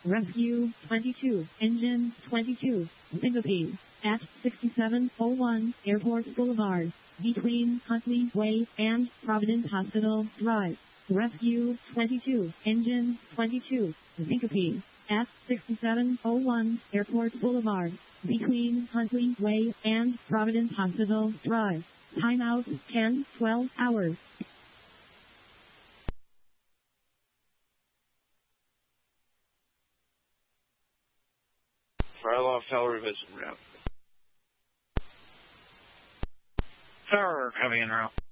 Rescue 22, Engine 22, Syncope, at 6701 Airport Boulevard, between Huntley Way and Providence Hospital Drive. Rescue 22, Engine 22, Syncope, at 6701 Airport Boulevard, between Huntley Way and Providence Hospital Drive. Timeout 10-12 hours. Fire television route. Sir, heavy en route.